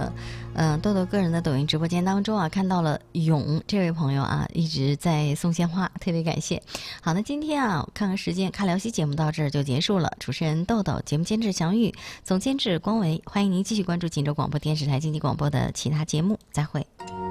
的豆豆个人的抖音直播间当中啊，看到了勇这位朋友啊一直在送鲜花，特别感谢。好，那今天啊看看时间，看聊戏节目到这儿就结束了。主持人豆豆，节目监制祥玉，总监制光维，欢迎您继续关注锦州广播电视台经济广播的其他节目，再会。